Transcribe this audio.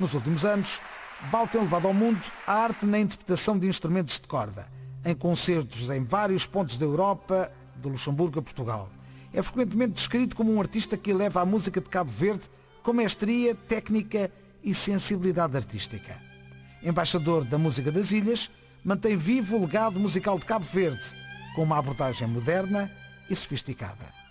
Nos últimos anos, Bal tem levado ao mundo a arte na interpretação de instrumentos de corda, em concertos em vários pontos da Europa, de Luxemburgo a Portugal. É frequentemente descrito como um artista que eleva a música de Cabo Verde com mestria, técnica e sensibilidade artística. Embaixador da música das ilhas, mantém vivo o legado musical de Cabo Verde, com uma abordagem moderna e sofisticada.